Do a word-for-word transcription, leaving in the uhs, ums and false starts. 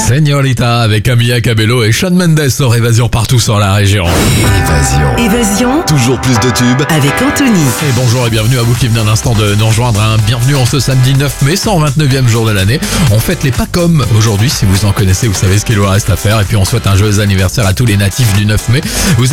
Señorita avec Camilla Cabello et Shawn Mendes sur Évasion partout sur la région. Évasion. Évasion Toujours plus de tubes. avec Anthony. Et bonjour et bienvenue à vous qui venez un instant de nous rejoindre. Hein. Bienvenue en ce samedi neuf mai, cent vingt-neuvième jour de l'année. On fête les pas comme aujourd'hui. Si vous en connaissez, vous savez ce qu'il vous reste à faire. Et puis on souhaite un joyeux anniversaire à tous les natifs du neuf mai. Vous